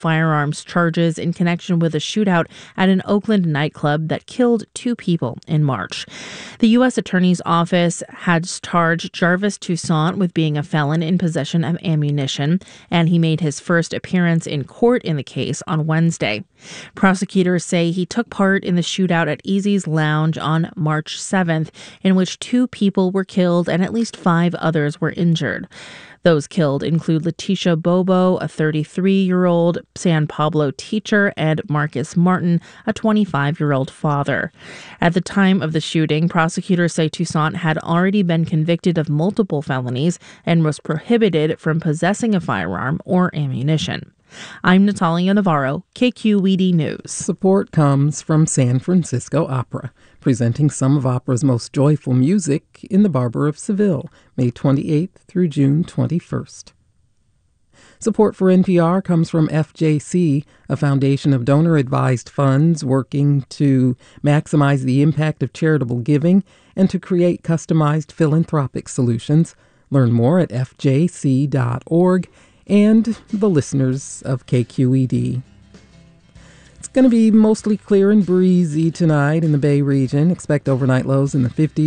firearms charges in connection with a shootout at an Oakland nightclub that killed 2 people in March. The U.S. Attorney's Office has charged Jarvis Toussaint with being a felon in possession of ammunition, and he made his first appearance in court in the case on Wednesday. Prosecutors say he took part in the shootout at Easy's Lounge on March 7th, in which 2 people were killed and at least 5 others were injured. Those killed include Letitia Bobo, a 33-year-old San Pablo teacher, and Marcus Martin, a 25-year-old father. At the time of the shooting, prosecutors say Toussaint had already been convicted of multiple felonies and was prohibited from possessing a firearm or ammunition. I'm Natalia Navarro, KQED News. Support comes from San Francisco Opera, presenting some of opera's most joyful music in the Barber of Seville, May 28th through June 21st. Support for NPR comes from FJC, a foundation of donor-advised funds working to maximize the impact of charitable giving and to create customized philanthropic solutions. Learn more at fjc.org. And the listeners of KQED. It's going to be mostly clear and breezy tonight in the Bay region. Expect overnight lows in the 50s.